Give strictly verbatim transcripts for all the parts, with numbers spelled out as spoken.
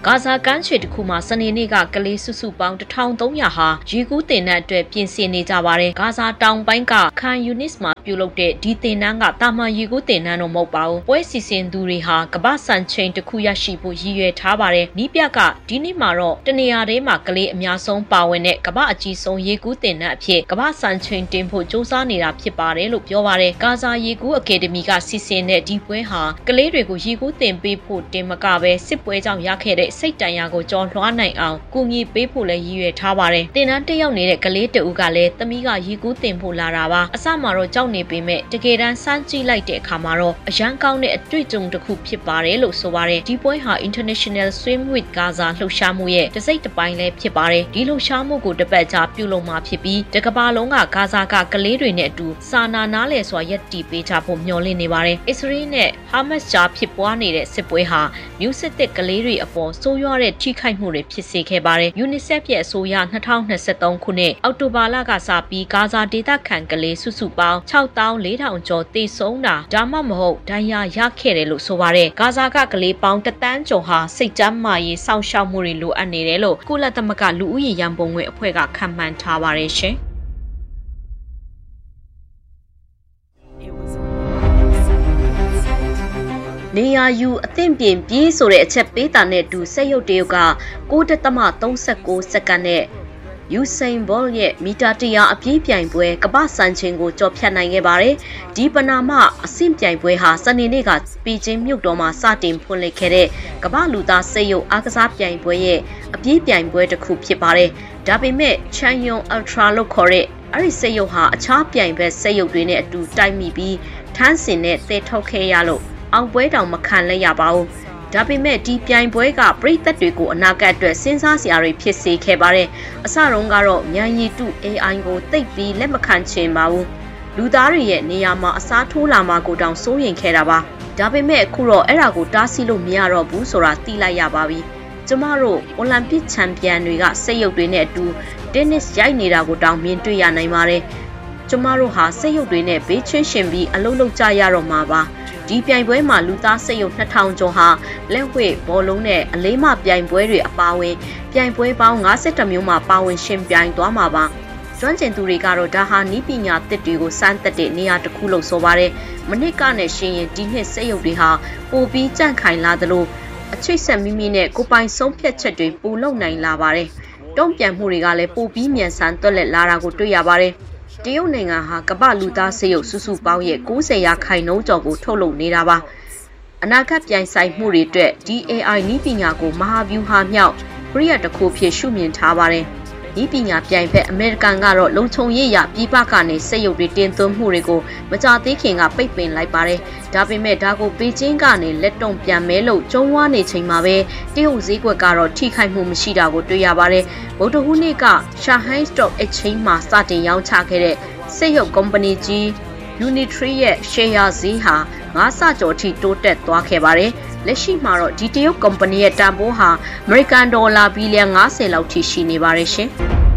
ဂါဇာကမ်းခြေတစ်ခုမှာစနေနေ့ကကလေးစုစုပေါင်းတစ်ထောင်သုံးရာဟာရေကူးတင်တဲ့အတွက်ပြင်ဆင်နေကြပါတယ်ဂါဇာတောင်ပိုင်းကခန်ယူနစ်မှာပြုလုပ်တဲ့ဒီတင်နန်းကတာမန်ရေကူးတင်နန်းတော့မဟုတ်ပါဘူးပွဲစီစဉ်သူတွေဟာကမ္ဘာစံချိန်တစ်ခုရရှိဖို့ရည်ရွယ်ထားပါတယ်နီးပြကဒီနေ့မှာတော့တနေရာထဲမှာကလေးအများဆုံးပါဝင်တဲ့ကမ္ဘာအကြီးဆုံးရေကူးတင်နန်းအဖြစ်ကမ္ဘာစံချိန်တင်ဖို့စ조사နေတာဖြစ်ပါတယ်လို့ပြောပါတယ်ဂါဇာရေကူးအကယ်ဒမီကစီစဉ်တဲ့ဒီပွဲဟာကလေးတွေကိုရေကူးတင်ပေးဖို့တင်မကပဲစစ်ပွဲကြောင့်ရခဲ့တဲ့စိတ်တန်ရာကိုကြော်လွှားနိုင်အောင်ကူညီပေးဖို့လည်းရည်ရွယ်ထားပါတယ်တင်နန်းတက်ရောက်နေတဲ့ကလေးတဦးကလည်းသမီးကရေကူးတင်ဖို့လာတာပါအစမှာတော့ကြောက်နေပေမဲ့တကယ်တမ်းစမ်းကြည့်လိုက်တဲ့အခါမှာတော့အရန်ကောင်းတဲ့အတွေ့အကြုံတစ်ခုဖြစ်ပါတယ်လို့ဆိုပါတယ်ဒီပွဲဟာ International Swim with Gaza လှုပ်ရှားမှုရဲ့တစ်စိတ်တစ်ပိုင်းလည်းဖြစ်ပါတယ်ဒီလှုပ်ရှားမှုကိုတစ်ပတ်ကြာပြုလုပ်မှာဖြစ်ပြီးတကဘာလုံးကဂါဇာကကလေးတွေနဲ့အတူစာနာနားလည်စွာရပ်တည်ပေးကြဖို့မျှော်လင့်နေပါတယ်အစ္စရေးနဲ့ဟာမတ်စ်ကြားဖြစ်ပွားနေတဲ့စစ်ပွဲဟာမျိုးစစ်တစ်ကလေးတွေအပေါ်ဆိုးရွားတဲ့ထိခိုက်မှုတွေဖြစ်စေခဲ့ပါတယ် UNICEF ရဲ့အဆိုအရ၂၀၂၃ခုနှစ်အောက်တိုဘာလကစပြီးဂါဇာဒေသခံကလေးစုစုပေါင်း၆သောင်းလေးထောင်ကျော်သေဆုံးတာဒါမှမဟုတ်ဒဏ်ရာရခဲ့တယ်လို့ဆိုပါတယ်ဂါဇာကကလေးပေါင်းတစ်တန်းကျော်ဟာစိတ်ကြမ်းမာရေးစောင့်ရှောက်မှုတွေလိုအပ်နေတယ်လို့ကုလသမဂ္ဂလူဦးရေရန်ပုံငွေအဖွဲ့ကခန့်မှန်းထားပါတယ်ရှင်နေရာယူအသင့်ပြင်ပြေးဆိုတဲ့အချက်ပေးတာနဲ့တူဆက်ရုပ်တရုတ်က၉.၃၉စက္ကန့်နဲ့ယူစိန်ဘောလ်ရဲ့မီတာတရာအပြေးပြိုင်ပွဲကမ္ဘာစံချိန်ကိုကျော်ဖြတ်နိုင်ခဲ့ပါတယ်။ဒီပနာမအဆင့်ပြိုင်ပွဲဟာစနေနေ့ကပီကျင်းမြို့တော်မှာစတင်ဖွင့်လှစ်ခဲ့တဲ့ကမ္ဘာလူသားစိတ်ရုပ်အားကစားပြိုင်ပွဲရဲ့အပြေးပြိုင်ပွဲတစ်ခုဖြစ်ပါတယ်။ဒါပေမဲ့ချန်ယွန်အယ်ထရာလို့ခေါ်တဲ့အဲ့ဒီစိတ်ရုပ်ဟာအခြားပြိုင်ပွဲစိတ်ရုပ်တွေနဲ့အတူတိုက်မိပြီးထန်းစင်နဲ့သဲထုတ်ခဲ့ရလို့အောင်ပွဲတောင်မခံလဲရပါဘူးဒါပေမဲ့ဒီပြိုင်ပွဲကပြည်သက်တွေကိုအနာဂတ်အတွက်စဉ်းစားစရာတွေဖြစ်စေခဲ့ပါတယ်အစတုန်းကတော့မြန်ရည်တု အေးအိုင် ကိုသိပ်ပြီးလက်မခံချင်ပါဘူးလူသားတွေရဲ့နေရာမှာအစားထိုးလာမှကိုတောင်စိုးရိမ်ခဲ့တာပါဒါပေမဲ့အခုတော့အဲ့ဒါကိုတားဆီးလို့မရတော့ဘူးဆိုတာသိလိုက်ရပါပြီကျမတို့အိုလံပစ်ချန်ပီယံတွေကစိတ်ရုပ်တွေနဲ့အတူတင်းနစ်ရိုက်နေတာကိုတောင်မြင်တွေ့ရနိုင်ပါတယ်ကျမတို့ဟာစိတ်ရုပ်တွေနဲ့ဘေးချင်းရှင်ပြီးအလုံးလုံးကြရတော့မှာပါဒီပြိုင်ပွဲမှာလူသားစိတ်ရုပ်နှစ်ထောင်ကျော်ဟာလက်ဝှေ့ဘောလုံးနဲ့အလေးမပြိုင်ပွဲတွေအပါအဝင်ပြိုင်ပွဲပေါင်း၅၁မျိုးမှာပါဝင်ရှင်ပြိုင်သွားမှာပါကျွမ်းကျင်သူတွေကတော့ဒါဟာနီးပညာသစ်တွေကိုစမ်းသပ်တဲ့နေရာတစ်ခုလို့ဆိုပါတယ်မနစ်ကနဲ့ရှင်ရင်ဒီနှစ်စိတ်ရုပ်တွေဟာပိုပြီးကြန့်ခိုင်လာသလိုအချိတ်ဆက်မိမိနဲ့ကိုပိုင်ဆုံးဖြတ်ချက်တွေပိုလုံနိုင်လာပါတယ်တုံ့ပြန်မှုတွေကလည်းပိုပြီးမြန်ဆန်သွက်လက်လာတာကိုတွေ့ရပါတယ်တရုတ်နိုင်ငံဟာကမ္ဘာလူသားစိတ်ရုပ်စုစုပေါင်းရဲ့၉၀ရာခိုင်နှုန်းကျော်ကိုထုတ်လုပ်နေတာပါအနာဂတ်ပြိုင်ဆိုင်မှုတွေအတွက် ဒီ အေးအိုင် နည်းပညာကိုမဟာဗျူဟာမြောက်ပရိယာတစ်ခုဖြစ်ရှုမြင်ထားပါတယ်နည်းပညာပြိုင်ဖက်အမေရိကန်ကတော့လုံခြုံရေးရပြည်ပကနေစိတ်ရုပ်တွေတင်သွင်းမှုတွေကိုမကြသေးခင်ကပိတ်ပင်လိုက်ပါတယ်ဒါပေမဲ့ဒါကိုပေကျင်းကနေလက်တုံပြန်မဲလို့ကျုံးဝါနေချိန်မှာပဲတရုတ်ဈေးကွက်ကတော့ထိခိုက်မှုမရှိတာကိုတွေ့ရပါတယ်ဗုဒ္ဓဟူးနေ့က Shanghai Stock Exchange မှာစတင်ရောင်းချခဲ့တဲ့စိတ်ရုပ်ကုမ္ပဏီကြီး Unitree ရဲ့ share ဈေးဟာငါးဆကျော်ထိတိုးတက်သွားခဲ့ပါတယ်လက်ရှိမှာတော့ဒီတရုတ်ကုမ္ပဏီရဲ့တန်ဖိုးဟာအမေရိကန်ဒေါ်လာဘီလီယံ၅၀လောက်ထိရှိနေပါတယ်ရှင်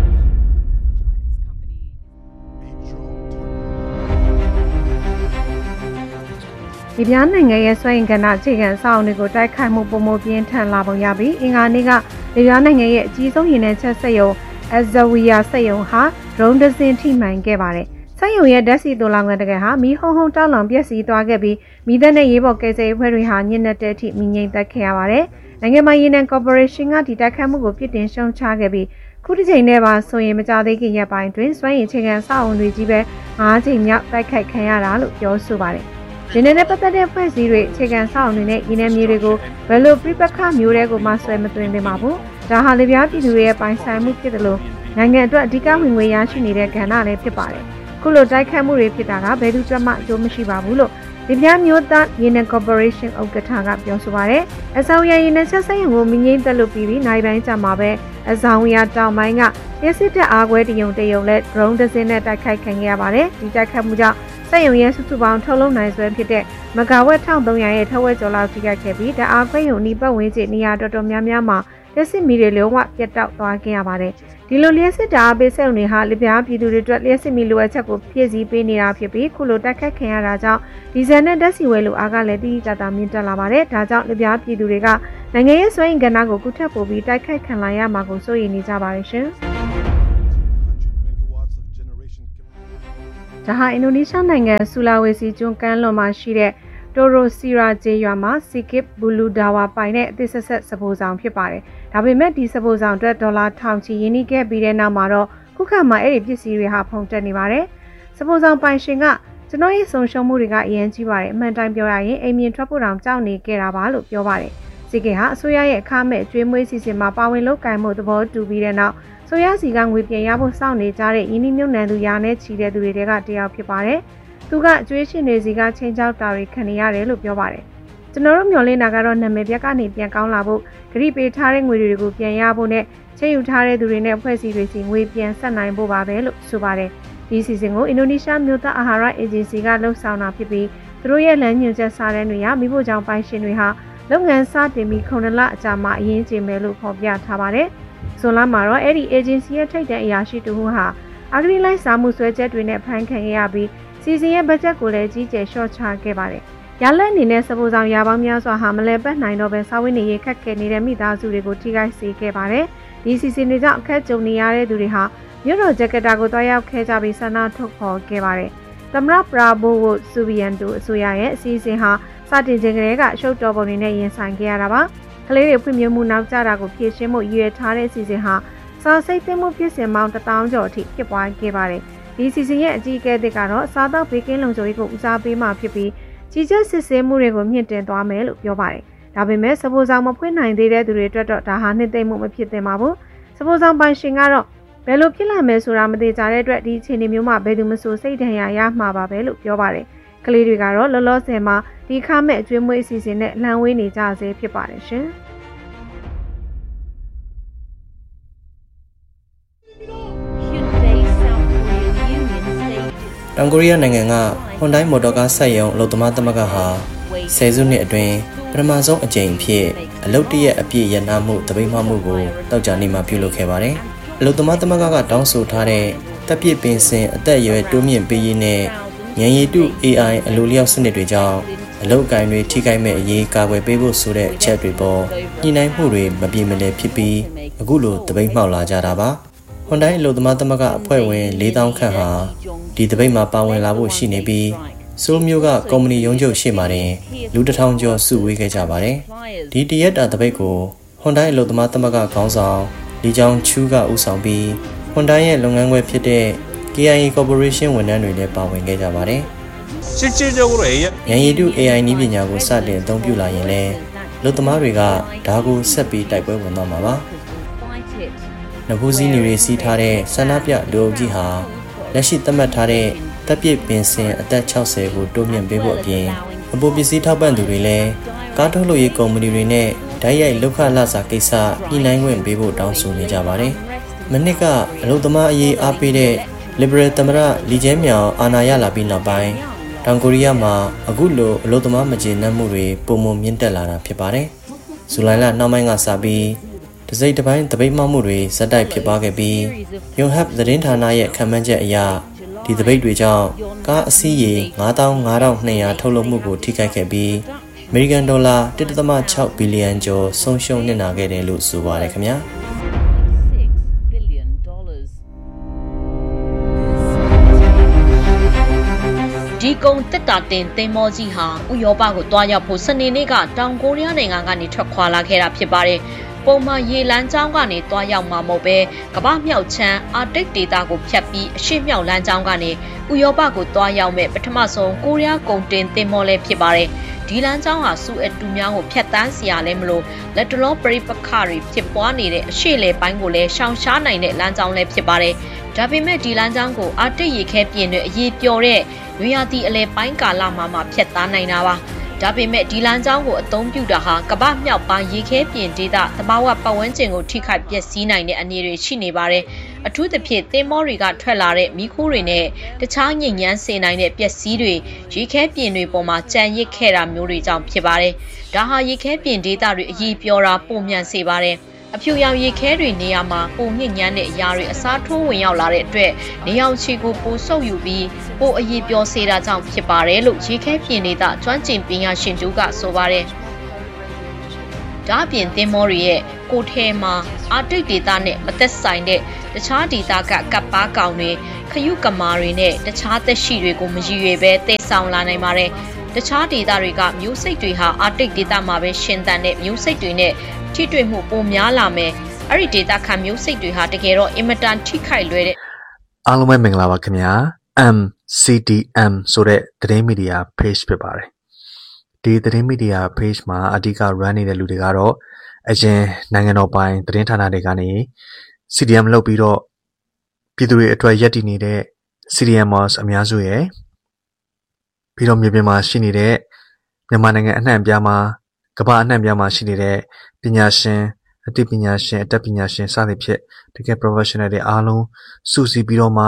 ဒီပြားနိုင်ငံရဲ့စွမ်းအင်ကဏ္ဍအခြေခံအဆောက်အအုံတွေကိုတိုက်ခိုက်မှုပုံမပြင်းထန်လာပုံရပြီးအင်္ဂါနေ့ကဒီပြားနိုင်ငံရဲ့အကြီးဆုံးရေနံချက်စက်ရုံ Azawia စက်ရုံဟာ drone တစ်စင်းထိမှန်ခဲ့ပါတယ်။စက်ရုံရဲ့ဓာတ်ဆီတိုလောင်ကန်တကယ်ဟာမီးဟုံးဟုံးတောက်လောင်ပျက်စီးသွားခဲ့ပြီးမီးသတ်နဲ့ရေးပေါ်ကယ်ဆယ်ရေးအဖွဲ့တွေဟာညစ်နက်တဲ့အထိမီးငြိမ်သက်ခဲ့ရပါတယ်။နိုင်ငံပိုင်ရေနံကော်ပိုရေးရှင်းကဒီတိုက်ခိုက်မှုကိုပြစ်တင်ရှုံချခဲ့ပြီးခုတစ်ချိန်နဲ့ပါဆိုရင်မကြသေးခင်ရက်ပိုင်းတွင်စွမ်းရည်အခြေခံအဆောက်အအုံတွေကြီးပဲ၅ချိန်မြောက်တိုက်ခိုက်ခံရတာလို့ပြောဆိုပါတယ်။ရေနံနဲ့ပတ်သက်တဲ့ဖွဲ့စည်းတွေအခြေခံအဆောက်အအုံတွေနဲ့ရေနံမြေတွေကိုဘယ်လိုပြပခမျိုးတွေကိုမှဆွဲမသွင်းသင့်ပါဘူး။ဒါဟာလေပြားပြည်သူတွေရဲ့ပိုင်ဆိုင်မှုဖြစ်တယ်လို့နိုင်ငံအတွက်အဓိကဝင်ငွေရရှိနေတဲ့ကဏ္ဍလည်းဖြစ်ပါတယ်။ခုလိုတိုက်ခတ်မှုတွေဖြစ်တာကဘယ်သူမှအကျိုးမရှိပါဘူးလို့ဒီပြမျိုးသားရေနံကော်ပိုရေးရှင်းဥက္ကဋ္ဌကပြောဆိုပါတယ်။အဆောင်ရရေနံချက်ဆိုင်ကိုမငိမ့်သက်လို့ပြီးပြီးနိုင်ပိုင်းကြာမှာပဲအဆောင်ရတောင်ပိုင်းကရစစ်တပ်အားကွဲတယုံတယုံလက် drone တစ်စင်းနဲ့တိုက်ခိုက်ခံခဲ့ရပါတယ်။ဒီတိုက်ခိုက်မှုကြောင့်စက်ရုံရဲ့စုစုပေါင်းထုတ်လုပ်နိုင်စွမ်းဖြစ်တဲ့မဂါဝက်၁၃၀၀ရဲ့ထက်ဝက်ကျော်လောက်ထိခိုက်ခဲ့ပြီးဓာတ်အားခွဲရုံဤပတ်ဝန်းကျင်နေရာတော်တော်များများမှာလက်စစ်မီတွေလုံးဝပြတ်တောက်သွားခဲ့ရပါတယ်။ဒီလိုလျှက်စစ်ဓာတ်အားပေးစက်ရုံတွေဟာလက်ပြားပြည်သူတွေအတွက်လျှက်စစ်မီလိုအပ်ချက်ကိုဖြည့်ဆည်းပေးနေတာဖြစ်ပြီးခုလိုတိုက်ခတ်ခံရတာကြောင့်ဒီဇယ်နဲ့ဓာတ်ဆီဝဲလိုအားကလည်းတိတိကျကျမြင့်တက်လာပါတယ်။ဒါကြောင့်လက်ပြားပြည်သူတွေကနိုင်ငံရေးစွမ်းအင်ကဏ္ဍကိုကုထပ်ပို့ပြီးတိုက်ခိုက်ခံလာရမှာကိုစိုးရိမ်နေကြပါတယ်ရှင်။ဒါဟာအင်ဒိုနီးရှားနိုင်ငံဆူလာဝေစီကျွန်းကမ်းလွန်မှာရှိတဲ့တိုရိုစီရာဂျေရွာမှာစီကစ်ဘူလူဒါဝါပိုင်တဲ့အသစ်ဆက်ဆက်စပိုးဆောင်ဖြစ်ပါတယ်။ဒါပေမဲ့ဒီစပိုးဆောင်အတွက်ဒေါ်လာထောင်ချီရင်းနှီးခဲ့ပြီးတဲ့နောက်မှာတော့ခုခါမှာအဲ့ဒီပစ္စည်းတွေဟာဖုန်တက်နေပါတယ်။စပိုးဆောင်ပိုင်ရှင်ကကျွန်တော်ရဲ့ဆုံးရှုံးမှုတွေကအရင်ကြီးပါတယ်။အမှန်တိုင်းပြောရရင်အိမ်မြင်ထွက်ဖို့တောင်ကြောက်နေကြတာပါလို့ပြောပါတယ်။စီကစ်ဟာအစိုးရရဲ့အခမဲ့ကျွေးမွေးစီစဉ်မှာပါဝင်လုပ်ကိုင်မှုသဘောတူပြီးတဲ့နောက်ဆိုရစီကငွေပြန်ရဖို့စောင့်နေကြတဲ့ယင်းနှမြုံနှံသူရာနဲ့ချီတဲ့သူတွေကတယောက်ဖြစ်ပါတယ်။သူကအကျွေးရှင်တွေစီကချင်းချောက်တာတွေခံနေရတယ်လို့ပြောပါတယ်။ကျွန်တော်တို့မျှော်လင့်တာကတော့နာမည်ပြက်ကနေပြန်ကောင်းလာဖို့ဂရိပေးထားတဲ့ငွေတွေကိုပြန်ရဖို့နဲ့ချိန်ယူထားတဲ့သူတွေနဲ့အဖွဲ့အစည်းတွေစီငွေပြန်ဆက်နိုင်ဖို့ပါပဲလို့ဆိုပါတယ်။ဒီစီစဉ်ကိုအင်ဒိုနီးရှားမြို့သားအာဟာရအေဂျင်စီကလှုပ်ဆောင်တာဖြစ်ပြီးသူတို့ရဲ့လမ်းညွှန်ချက်စာတမ်းတွေဟာမိဖို့ကြောင့်ပိုင်ရှင်တွေဟာလုပ်ငန်းစတင်ပြီးခုနှစ်လအကြာမှအရင်ကျင်းမယ်လို့ဖော်ပြထားပါတယ်။ဇွန်လမှာတော့အဲ့ဒီ agency ရဲ့ထိပ်တန်းအရာရှိတူဟူဟာအဂရိလိုက်စာမှုဆွဲချက်တွေနဲ့ဖမ်းခံခဲ့ရပြီးစီစဉ်ရဲ့ဘတ်ဂျက်ကိုလည်းကြီးကျယ်လျှော့ချခဲ့ပါတယ်။ရလက်အနေနဲ့စပိုးဆောင်ရာပေါင်းများစွာဟာမလဲပတ်နိုင်တော့ပဲစာဝတ်နေရေးခက်ခဲနေတဲ့မိသားစုတွေကိုထိခိုက်စေခဲ့ပါတယ်။ဒီစီစဉ်တွေကြောင့်အခက်ကြုံနေရတဲ့သူတွေဟာမြို့တော်ဂျကာတာကိုတွားရောက်ခဲ့ကြပြီးဆန္ဒထုတ်ဖော်ခဲ့ပါတယ်။သမ္မတပရာဘိုဝိုဆူဘီယန်တိုအစိုးရရဲ့အစီအစဉ်ဟာစတင်ခြင်းကလေးကရှုပ်တော်ပုံတွေနဲ့ရင်ဆိုင်ခဲ့ရတာပါ။ကလေးတွေဖွံ့ဖြိုးမှုနောက်ကျတာကိုဖြည့်ရှင်းဖို့ရည်ရွယ်ထားတဲ့အစီအစဉ်ဟာစာစိတ်သိမ်းမှုဖြစ်စဉ်ပေါင်းတစ်သောင်းကျော်အထိဖြစ်ပွားခဲ့ပါတယ်။ဒီစီစဉ်ရဲ့အကြီးအကဲတွေကတော့စားသောက်ဘေးကင်းလုံခြုံရေးကိုဦးစားပေးမှဖြစ်ပြီးကြီးကျယ်စစ်ဆေးမှုတွေကိုမြင့်တင်သွားမယ်လို့ပြောပါတယ်။ဒါပေမဲ့စပိုးဆောင်မဖွင့်နိုင်သေးတဲ့သူတွေအတွက်တော့ဒါဟာနှစ်သိမ့်မှုမဖြစ်သင့်ပါဘူး။စပိုးဆောင်ပိုင်ရှင်ကတော့ဘယ်လိုဖြစ်လာမယ်ဆိုတာမသိကြတဲ့အတွက်ဒီအခြေအနေမျိုးမှာဘယ်သူမှဆိုစိတ်ဒဏ်ရာရမှာပါပဲလို့ပြောပါတယ်။ကလေးတွေကတော့လောလောဆယ်မှာဒီခါမဲ့အကျွေးမွေးအစီအစဉ်နဲ့လှမ်းဝေးနေကြဆဲဖြစ်ပါတယ်ရှင်။တောင်ကိုရီးယားနိုင်ငံကဟွန်ဒိုင်းမော်တော်ကားစက်ရုံအလုပ်သမားသမဂ္ဂဟာဆယ်စုနှစ်အတွင်းပထမဆုံးအကြိမ်အဖြစ်အလုပ်တရက်အပြည့်ရနာမှုတပိတ်မှမှုကိုတောက်ကြနေမှာပြုလုပ်ခဲ့ပါတယ်။အလုပ်သမားသမဂ္ဂကတောင်းဆိုထားတဲ့တပ်ပစ်ပင်စင်အသက်အရွယ်တိုးမြင့်ပေးရေးနဲ့ဉာဏ်ရည်တု အေးအိုင် အလိုလျောက်စနစ်တွေကြောင့်အလုပ်အကိုင်တွေထိခိုက်မဲ့အရေးကာကွယ်ပေးဖို့ဆိုတဲ့အချက်တွေပေါ်ညှိနှိုင်းမှုတွေမပြေမလည်ဖြစ်ပြီးအခုလိုတပိတ်မှောက်လာကြတာပါ။ဟွန်ဒိုင်းအလုပ်သမားသမဂ္ဂအဖွဲ့ဝင်လေးသောင်းခန့်ဟာဒီတပိတ်မှာပါဝင်လာဖို့ရှိနေပြီးဆိုးမျိုးကကုမ္ပဏီရုံးချုပ်ရှေ့မှာတင်လူတစ်ထောင်ကျော်စုဝေးခဲ့ကြပါတယ်။ဒီတရက်တာတပိတ်ကိုဟွန်ဒိုင်းအလုပ်သမားသမဂ္ဂခေါင်းဆောင်လီချောင်ချူးကဦးဆောင်ပြီးဟွန်ဒိုင်းရဲ့လုပ်ငန်းခွဲဖြစ်တဲ့ ကေအိုင်အေ Corporation ဝန်ထမ်းတွေလည်းပါဝင်ခဲ့ကြပါတယ်။စစ်စစ်ကြောင့်လည်းရန်ရည်တု အေးအိုင် နည်းပညာကိုစတင်အသုံးပြုလာရင်လည်းလူသမားတွေကဒါကိုဆက်ပြီးတိုက်ပွဲဝင်သွားမှာပါ။နဘူးစီနေရီစီးထားတဲ့ဆန္ဒပြလူအုပ်ကြီးဟာလက်ရှိသတ်မှတ်ထားတဲ့တပ်ပစ်ပင်စင်အသက်၆၀ကိုတိုးမြင့်ပေးဖို့အပြင်အပေါ်ပစ္စည်းထောက်ပံ့သူတွေလည်းကားထုတ်လုပ်ရေးကုမ္ပဏီတွေနဲ့ဓာတ်ရိုက်လောက်ခလစာကိစ္စညှိနှိုင်းခွင့်ပေးဖို့တောင်းဆိုနေကြပါတယ်။မနစ်ကအလုပ်သမားအရေးအားပေးတဲ့ Liberal သမ္မတလီကျဲမြောင်အာဏာရလာပြီးနောက်ပိုင်းတောင်ကိုရီးယားမှာအခုလိုအလုပ်သမားမကျေနပ်မှုတွေပုံမှန်မြင့်တက်လာတာဖြစ်ပါတယ်။ဇူလိုင်လနောက်ပိုင်းကစပြီးတစိမ့်တစ်ပိုင်းတပိတ်မှမှုတွေဇက်တိုက်ဖြစ်ပွားခဲ့ပြီးယွန်ဟပ်သတင်းဌာနရဲ့ခန့်မှန်းချက်အရဒီတပိတ်တွေကြောင့်ကားအစီးရေငါးသောင်းငါးထောင်နှစ်ရာထုတ်လုပ်မှုကိုထိခိုက်ခဲ့ပြီးအမေရိကန်ဒေါ်လာ တစ်ဒသမခြောက်ဘီလီယံကျော်ဆုံးရှုံးနစ်နာခဲ့တယ်လို့ဆိုပါတယ်ခင်ဗျာဒီကုံတက်တာတင်သင်္ဘောကြီးဟာဥရောပကိုတွားရောက်ဖို့စနေနေ့ကတောင်ကိုရီးယားနိုင်ငံကနေထွက်ခွာလာခဲ့တာဖြစ်ပါတယ်ပုံမှန်ရေလမ်းကြောင်းကနေတွားရောက်မှာမဟုတ်ပဲကမ္ဘာမြောက်ချမ်းအာတိတ်ဒေသကိုဖြတ်ပြီးအရှေ့မြောက်လမ်းကြောင်းကနေဥရောပကိုတွားရောက်မဲ့ပထမဆုံးကိုရီးယားကုန်တင်သင်္ဘောလည်းဖြစ်ပါတယ်ဒီလမ်းကြောင်းဟာစူအက်တူများကိုဖျက်ဆီးစရာလည်းမလိုလက်တလောပရိပခါတွေဖြစ်ပွားနေတဲ့အရှေ့လေပိုင်းကိုလည်းရှောင်ရှားနိုင်တဲ့လမ်းကြောင်းလည်းဖြစ်ပါတယ်ဒါပေမဲ့ဒီလမ်းကြောင်းကိုအာတိတ်ရေခဲပြင်တွေအရေးပျော်တဲ့နွေရာသီအလဲပိုင်းကာလမှာမှဖျက်ဆီးနိုင်တာပါဒါပေမဲ့ဒီလမ်းကြောင်းကိုအသုံးပြုတာဟာကမ္ဘာမြောက်ပိုင်းရေခဲပြင်ဒေသသဘာဝပတ်ဝန်းကျင်ကိုထိခိုက်ပျက်စီးနိုင်တဲ့အနေတွေရှိနေပါတယ်။အထူးသဖြင့်သင်္ဘောတွေကထွက်လာတဲ့မီးခိုးတွေနဲ့တခြားညစ်ညမ်းစေနိုင်တဲ့ပျက်စီးတွေရေခဲပြင်တွေပေါ်မှာကြံရစ်ခဲ့တာမျိုးတွေကြောင့်ဖြစ်ပါတယ်။ဒါဟာရေခဲပြင်ဒေသတွေအရေးပြောတာပုံမြန်စေပါတယ်။အဖြူရောင်ရေခဲတွေနေရာမှာပုံညစ်ညမ်းတဲ့အရာတွေအစားထိုးဝင်ရောက်လာတဲ့အတွက်နေအောင်ချီကိုပိုဆုပ်ယူပြီးပိုအရေးပြောစေတာကြောင့်ဖြစ်ပါတယ်လို့ရေခဲပြင်ဒေသကျွမ်းကျင်ပညာရှင်တို့ကဆိုပါတယ်။ဒါအပြင်သင်္ဘောတွေရဲ့ကိုထဲမှာအာတိတ်ဒေတာနဲ့မသက်ဆိုင်တဲ့တခြားဒေတာကကပ်ပါကောင်တွေခရုကမာတွေနဲ့တခြားသက်ရှိတွေကိုမရည်ရွယ်ပဲတည်ဆောင်လာနိုင်ပါတယ်တခြားဒေတာတွေကမျိုးစိတ်တွေဟာအာတိတ်ဒေတာမှာပဲရှင်သန်တဲ့မျိုးစိတ်တွေနဲ့ထိတွေ့မှုပိုများလာမယ်အဲ့ဒီဒေတာခံမျိုးစိတ်တွေဟာတကယ်တော့အင်မတန်ထိခိုက်လွယ်တဲ့အားလုံးပဲမင်္ဂလာပါခင်ဗျာ M C D M ဆိုတဲ့သတင်းမီဒီယာ page ဖြစ်ပါတယ်ဒီသတင်းမီဒီယာ page မှာအဓိက run နေတဲ့လူတွေကတော့အရင်နိုင်ငံတော်ပိုင်သတင်းဌာနတွေကနေ C D M လုပ်ပြီးတော့ပြည်သူတွေအတွက်ရည်တည်နေတဲ့ C D Mers အများစုရဲ့ပြီးတော့မြေပြင်မှာရှိနေတဲ့မြန်မာနိုင်ငံအနှံ့အပြားမှာကမ္ဘာအနှံ့အပြားမှာရှိနေတဲ့ပညာရှင်အသိပညာရှင်အတတ်ပညာရှင်စသဖြင့်တကယ် professional တွေအားလုံးစုစည်းပြီးတော့မှ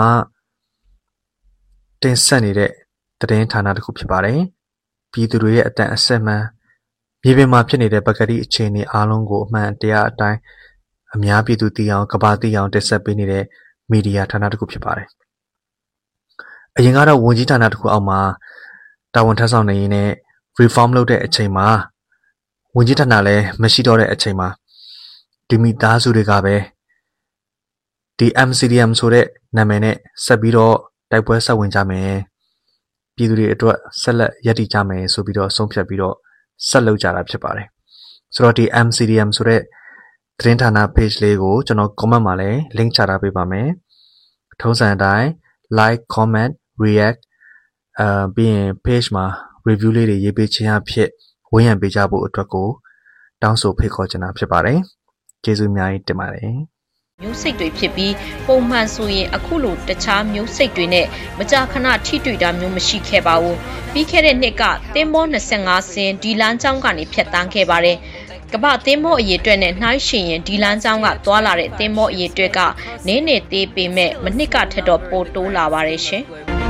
တင်ဆက်နေတဲ့သတင်းဌာနတစ်ခုဖြစ်ပါတယ်ပြည်သူတွေရဲ့အတန်အဆက်မှန်မြေပြင်မှာဖြစ်နေတဲ့ပကတိအခြေအနေအားလုံးကိုအမှန်တရားအတိုင်းအများပြည်သူသိအောင်ကမ္ဘာသိအောင်တင်ဆက်ပေးနေတဲ့မီဒီယာဌာနတစ်ခုဖြစ်ပါတယ်အရင်ကတော့ဝန်ကြီးဌာနတစ်ခုအောက်မှာတာဝန်ထမ်းဆောင်နေရင်းနဲ့ reform လုပ်တဲ့အချိန်မှာဝန်ကြီးဌာနလည်းမရှိတော့တဲ့အချိန်မှာဒီမိသားစုတွေကပဲဒီ M C D M ဆိုတဲ့နာမည်နဲ့ဆက်ပြီးတော့တိုက်ပွဲဆက်ဝင်ကြမယ်ပြည်သူတွေအတွက်ဆက်လက်ရည်တည်ကြမယ်ဆိုပြီးတော့ဆုံးဖြတ်ပြီးတော့ဆက်လုပ်ကြတာဖြစ်ပါတယ်ဆိုတော့ဒီ M C D M ဆိုတဲ့သတင်းဌာန page လေးကိုကျွန်တော် comment မှာလည်း link ချထားပေးပါမယ်ထုံးစံအတိုင်း like comment react အာပြီးရင် page မှာ review လေးတွေရေးပေးခြင်းအဖြစ်ဝန်းရံပေးကြဖို့အတွက်ကိုတောင်းဆိုဖိတ်ခေါ်ချင်တာဖြစ်ပါတယ်ကျေးဇူးအများကြီးတင်ပါတယ်မျိုးစိတ်တွေဖြစ်ပြီးပုံမှန်ဆိုရင်အခုလိုတခြားမျိုးစိတ်တွေနဲ့မကြာခဏထိတွေ့တာမျိုးမရှိခဲ့ပါဘူးပြီးခဲ့တဲ့နှစ်ကသင်းမောနှစ်ဆယ့်ငါစင်းဒီလမ်းကြောင်းကနေဖြတ်တန်းခဲ့ပါတယ်ကမ္ဘာသင်းမောအရေးအတွက်နဲ့နှိုင်းယှဉ်ရင်ဒီလမ်းကြောင်းကသွားလာတဲ့သင်းမောအရေးအတွက်ကနည်းနည်းသေးပေမဲ့မနှစ်ကထက်တော့ပိုတိုးလာပါတယ်ရှင်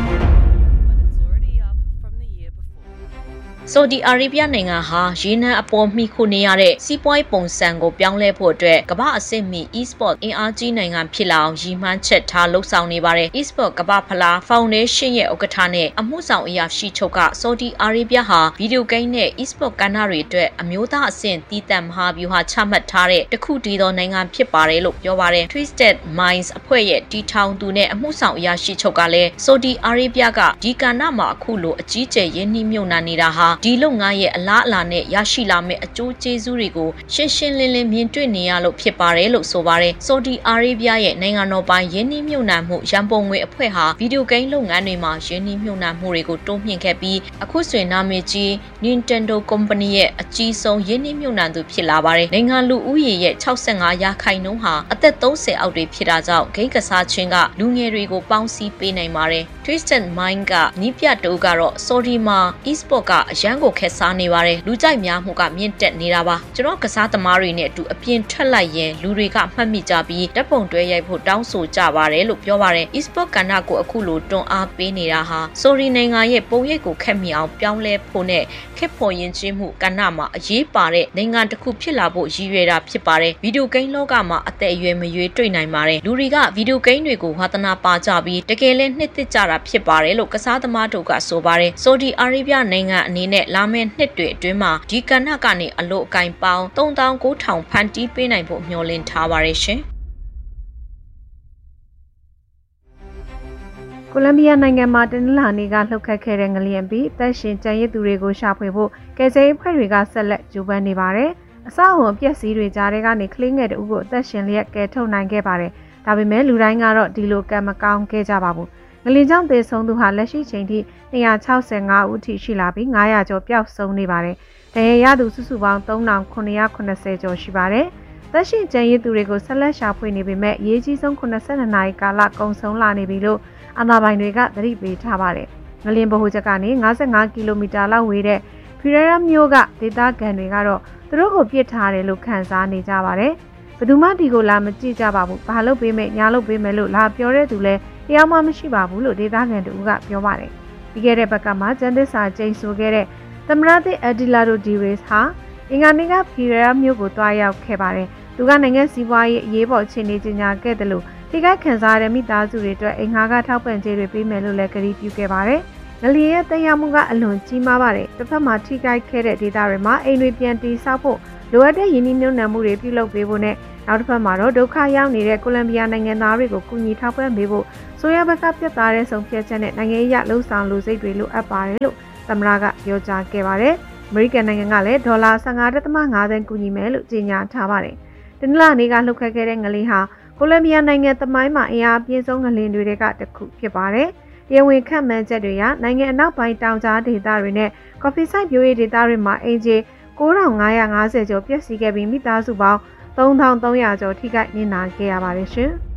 ဆော်ဒီအာရေဗျနိုင်ငံဟာရေနံအပေါ်မှီခိုနေရတဲ့စီးပွားရေးပုံစံကိုပြောင်းလဲဖို့အတွက်ကမ္ဘာအဆင့်မီ e-sport အင်အားကြီးနိုင်ငံဖြစ်လာအောင်ရည်မှန်းချက်ထားလှုပ်ဆောင်နေပါတယ် e-sport ကမ္ဘာဖလားဖောင်ဒေးရှင်းရဲ့ဥက္ကဋ္ဌနဲ့အမှုဆောင်အရာရှိချုပ်ကဆော်ဒီအာရေဗျဟာဗီဒီယိုဂိမ်းနဲ့ e-sport ကဏ္ဍတွေအတွက်အမျိုးသားအဆင့်တည်တံ့မဟာဗျူဟာချမှတ်ထားတဲ့တခုတည်းသောနိုင်ငံဖြစ်ပါတယ်လို့ပြောပါတယ် Twisted Minds အဖွဲ့ရဲ့တီထောင်သူနဲ့အမှုဆောင်အရာရှိချုပ်ကလည်းဆော်ဒီအာရေဗျကဒီကဏ္ဍမှာအခုလိုအကြီးကျယ်ရင်းနှီးမြှုပ်နှံနေတာဟာဒီလုပ်ငန်းရဲ့အလားအလာနဲ့ရရှိလာမယ့်အကျိုးကျေးဇူးတွေကိုရှင်းရှင်းလင်းလင်းမြင်တွေ့နေရလို့ဖြစ်ပါတယ်လို့ဆိုပါတယ်ဆော်ဒီအာရေဗျရဲ့နိုင်ငံတော်ပိုင်ယင်းနှိမ့်မြုံနှံမှုရန်ပုံငွေအဖွဲ့ဟာဗီဒီယိုဂိမ်းလုပ်ငန်းတွေမှာယင်းနှိမ့်မြုံနှံမှုတွေကိုတိုးမြှင့်ခဲ့ပြီးအခုဆိုရင်နာမည်ကြီး Nintendo Company ရဲ့အကြီးဆုံးယင်းနှိမ့်မြုံနှံသူဖြစ်လာပါတယ်နိုင်ငံလူဦးရေရဲ့၆၅ရာခိုင်နှုန်းဟာအသက်၃၀အောက်တွေဖြစ်တာကြောင့်ဂိမ်းကစားခြင်းကလူငယ်တွေကိုပေါင်းစည်းပေးနိုင်ပါတယ် Twisted Mind ကနီးပြတိုးကတော့ Saudi မှာ e-sport ကအရန်ကိုခက်စားနေပါတယ်လူကြိုက်များမှုကမြင့်တက်နေတာပါကျွန်တော်ကစားသမားတွေနဲ့အတူအပြင်ထွက်လိုက်ရင်လူတွေကမှတ်မိကြပြီးဓာတ်ပုံတွဲရိုက်ဖို့တောင်းဆိုကြပါတယ်လို့ပြောပါတယ် e-sport ကဏ္ဍကိုအခုလိုတွန်းအားပေးနေတာဟာဆိုရီနိုင်ငံရဲ့ပုံရိပ်ကိုခက်မိအောင်ပြောင်းလဲဖို့နဲ့ခက်ဖို့ရင်ချင်းမှုကဏ္ဍမှာအရေးပါတဲ့နိုင်ငံတစ်ခုဖြစ်လာဖို့ရည်ရွယ်တာဖြစ်ပါတယ်ဗီဒီယိုဂိမ်းလောကမှာအသက်အရွယ်မရွေးတွေ့နိုင်ပါတယ်လူတွေကဗီဒီယိုဂိမ်းတွေကိုဝါသနာပါကြပြီးတကယ်လဲနှစ်သက်ကြတာဖြစ်ပါတယ်လို့ကစားသမားတို့ကဆိုပါတယ်ဆော်ဒီအာရေဗျနိုင်ငံအနေနဲ့လာမယ့်နှစ်တွေအတွင်းမှာဒီကဏ္ဍကနေအလို့အကင်ပေါင်း၃သောင်း၉ထောင်ဖန်တီးပေးနိုင်ဖို့မျှော်လင့်ထားပါတယ်ရှင်ကိုလံဘီယာနိုင်ငံမှာတနင်္လာနေ့ကလှုပ်ခတ်ခဲ့တဲ့ငလျင်ပြီးအသက်ရှင်ကျန်ရစ်သူတွေကိုရှာဖွေဖို့ကယ်ဆယ်ရေးအဖွဲ့တွေကဆက်လက်ကြိုးပမ်းနေပါတယ်။အဆောက်အအုံအပျက်စီးတွေကြားထဲကနေကလေးငယ်တို့ကိုအသက်ရှင်လျက်ကယ်ထုတ်နိုင်ခဲ့ပါတယ်။ဒါပေမဲ့လူတိုင်းကတော့ဒီလိုကံမကောင်းခဲ့ကြပါဘူး။ငလျင်ကြောင့်သေဆုံးသူဟာလက်ရှိချိန်ထိ၂၆၅ဦးအထိရှိလာပြီး၅ရာကျော်ပျောက်ဆုံးနေပါတယ်။ဒဏ်ရာရသူစုစုပေါင်း၃ထောင်၇၇၀ကျော်ရှိပါတယ်။သက်ရှင်ကျန်ရစ်သူတွေကိုဆက်လက်ရှာဖွေနေပေမဲ့အရေးကြီးဆုံး၈၂နာရီကာလကုန်ဆုံးလာနေပြီလို့အာဏာပိုင်တွေကသတိပေးထားပါတယ်။ငလျင်ဗဟိုချက်ကနေ၅၅ကီလိုမီတာလောက်ဝေးတဲ့ဖီရရာမြို့ကဒေသခံတွေကတော့သူတို့ကိုပြစ်ထားတယ်လို့ခန့်စားနေကြပါတယ်။ဘယ်သူမှဒီကိုလာမကြည့်ကြပါဘူး။ဘာလို့ပေးမယ်ညာလို့ပေးမယ်လို့လာပြောတဲ့သူလည်းတယောက်မှမရှိပါဘူးလို့ဒေသခံတို့ကပြောပါတယ်။ပြီးခဲ့တဲ့ဘက်ကမှကျန်းသစ္စာကျိန်ဆိုခဲ့တဲ့သမရသစ်အဒီလာဒိုဒီရေးစ်ဟာအင်္ဂါနေ့ကဖီရရာမြို့ကိုတွားရောက်ခဲ့ပါတယ်။သူကနိုင်ငံစီးပွားရေးအရေးပေါ်အခြေအနေကြီးညာခဲ့တယ်လို့ထိခိုက်ခံစားရတဲ့မိသားစုတွေအတွက်အိမ်ငှားကထောက်ပံ့ကြေးတွေပေးမယ်လို့လည်းကတိပြုခဲ့ပါတယ်။ငလျင်ရဲ့တက်ရောက်မှုကအလွန်ကြီးမားပါတယ်။တစ်ဖက်မှာထိခိုက်ခဲ့တဲ့ဒေသတွေမှာအိမ်တွေပြန်တည်ဆောက်ဖို့လိုအပ်တဲ့ယင်းနှိမ့်ညွှန်နှံမှုတွေပြုလုပ်ပေးဖို့နဲ့နောက်တစ်ဖက်မှာတော့ဒုက္ခရောက်နေတဲ့ကိုလံဘီယာနိုင်ငံသားတွေကိုကူညီထောက်ပံ့ပေးဖို့ဆိုရဘက်ကပြတ်သားတဲ့ဆုံးဖြတ်ချက်နဲ့နိုင်ငံရေးလှုပ်ဆောင်လူစိတ်တွေလိုအပ်ပါတယ်လို့သမ္မတကပြောကြားခဲ့ပါတယ်။အမေရိကန်နိုင်ငံကလည်းဒေါ်လာ၁၅ဒသမ ၅ သန်းကူညီမယ်လို့ကြေညာထားပါတယ်။တနင်္လာနေ့ကလှုပ်ခတ်ခဲ့တဲ့ငလင်ဟာကိုလံဘီယာနိုင်ငံသမိုင်းမှာအင်အားပြင်းဆုံးငလင်တွေကတစ်ခုဖြစ်ပါတယ်။တရားဝင်ခန့်မှန်းချက်တွေအရနိုင်ငံအနောက်ပိုင်းတောင်ကြားဒေသတွေနဲ့ကော်ဖီစိုက်ပျိုးရေးဒေသတွေမှာအင်ဂျီ၉၅၅၀ကျော်ပျက်စီးခဲ့ပြီးမိသားစုပေါင်း၃၃၀၀ကျော်ထိခိုက်နစ်နာခဲ့ရပါတယ်ရှင်။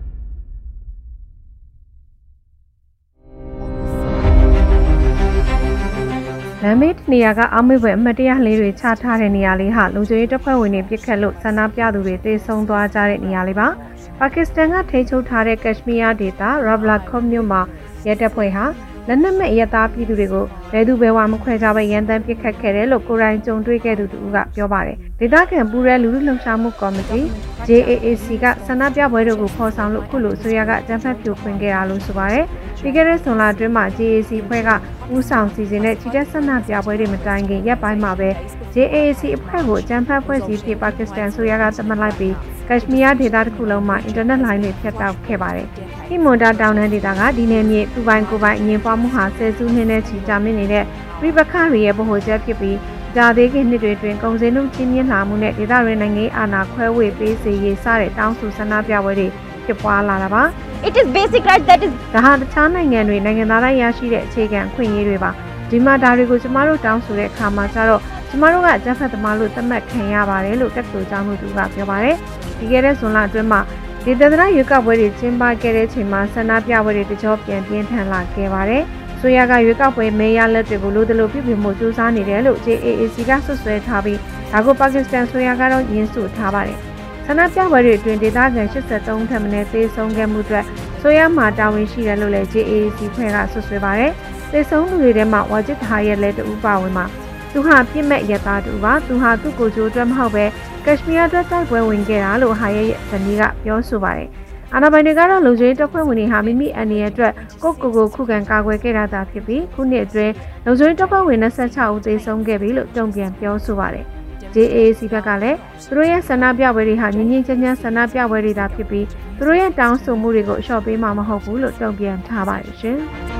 လမ်းမေးနေရာကအောက်မေ့ပွဲအမတ်တရားလေးတွေချထားတဲ့နေရာလေးဟာလုံခြုံရေးတပ်ဖွဲ့ဝင်တွေပြစ်ခတ်လို့ဆန္ဒပြသူတွေတေဆုံးသွားကြတဲ့နေရာလေးပါ။ပါကစ္စတန်ကထိန်းချုပ်ထားတဲ့ကက်ရှ်မီးယားဒေသရာဘလာခေါ့မြို့မှာရဲတပ်ဖွဲ့ဟာလက်နက်မဲ့ရဲသားပြည်သူတွေကိုဘယ်သူဘယ်ဝါမခွဲခြားပဲရန်တမ်းပစ်ခတ်ခဲ့တယ်လို့ကိုရိုင်းကြုံတွေ့ခဲ့သူတူကပြောပါတယ်။ဒေသခံပူရဲလူလူလှုပ်ရှားမှုကော်မတီ J A A C ကဆန္ဒပြပွဲတို့ကိုဖော်ဆောင်လို့ခုလိုဆိုရကအကြမ်းဖက်ဖြိုခွင်းခဲ့တာလို့ဆိုပါတယ်။ပြီးခဲ့တဲ့ဇွန်လအတွင်းမှာ J A A C ဖွဲ့ကဦးဆောင်စီစဉ်တဲ့ချီတက်ဆန္ဒပြပွဲတွေမတိုင်ခင်ရက်ပိုင်းမှာပဲ J A A C အဖွဲ့ကိုအကြမ်းဖက်ဖွဲ့စည်းပြီးပါကစ္စတန်ဆိုရကသတ်မှတ်လိုက်ပြီးကက်ရှ်မီးယားဒေသတစ်ခုလုံးမှာအင်တာနက်လိုင်းတွေဖြတ်တောက်ခဲ့ပါတယ်။ဟီမွန်ဒါတောင်တန်းဒေသကဒီနယ်မြေသူပိုင်ကိုပိုင်အငြင်းပွားမှုဟာဆယ်စုနှစ်နဲ့ချီကြာမြင့်နေတဲ့ပြည်ပခါတွေရဲ့ဗဟိုချက်ဖြစ်ပြီးဒါသေးခင်နှစ်တွေတွင်ကုန်စည်နှုန်းချင်းမြင့်လာမှုနဲ့ဒေသရင်းနိုင်ငံအာဏာခွဲဝေပေးစေရေးစတဲ့တောင်းဆိုဆန္ဒပြပွဲတွေဖြစ်ပွားလာတာပါ It is basic right that is ဒါဟာတခြားနိုင်ငံတွေနိုင်ငံသားတိုင်းရရှိတဲ့အခြေခံခွင့်ရေးတွေပါဒီမှာဒါတွေကိုကျမတို့တောင်းဆိုတဲ့အခါမှာကျတော့ကျမတို့ကဂျက်ဖက်သမားလို့သတ်မှတ်ခံရပါတယ်လို့တက်တူကြောင်းမှုသူကပြောပါတယ်ဒီကဲတဲ့ဇွန်လအတွင်းမှာဒီသဒ္ဒနာရွေးကောက်ပွဲတွေကျင်းပခဲ့တဲ့ချိန်မှာဆန္ဒပြပွဲတွေတကြောပြန်ပြင်းထန်လာခဲ့ပါတယ်ဆိုရကရွေးကောက်ပွဲမေးရလက်တွေကိုလိုတလို့ပြုပြင်မှုစူးစမ်းနေတယ်လို့ J A A C ကဆွဆွဲထားပြီးဒါကိုပါကစ္စတန်ဆိုရကတော့ညှင်းဆိုထားပါတယ်ဆန္ဒပြပွဲတွေအတွင်းဒေသခံ၈၃ထက်မနည်းသေဆုံးခဲ့မှုအတွက်ဆိုရမှာတာဝန်ရှိတယ်လို့လည်း J A A C ဖွဲ့ကဆွဆွဲပါတယ်သေဆုံးသူတွေထဲမှာဝါဂျစ်ဟာရဲ့လက်တူပါဝင်မှာသူဟာပြစ်မဲ့ရသားတူပါသူဟာသူ့ကိုယ်ကျိုးအတွက်မဟုတ်ပဲကက်ရှ်မီးယားအတွက်တိုက်ပွဲဝင်ခဲ့တာလို့ဟာရဲ့ဇနီးကပြောဆိုပါတယ်အာဏာပိုင်တွေကတော့လုံခြုံရေးတပ်ဖွဲ့ဝင်တွေဟာမိမိအန်ဒီရဲ့အတွက်ကိုယ့်ကိုယ်ကိုခုခံကာကွယ်ခဲ့တာသာဖြစ်ပြီးခုနှစ်အတွင်းလုံခြုံရေးတပ်ဖွဲ့ဝင်၂၆ဦးသေဆုံးခဲ့ပြီလို့တုံ့ပြန်ပြောဆိုပါတယ်J A A C ဘက်ကလည်းသူတို့ရဲ့ဆန္ဒပြပွဲတွေဟာငြင်းငြင်းချမ်းချမ်းဆန္ဒပြပွဲတွေသာဖြစ်ပြီးသူတို့ရဲ့တောင်းဆိုမှုတွေကိုအလျှော့ပေးမှာမဟုတ်ဘူးလို့တုံ့ပြန်ထားပါတယ်ရှင်။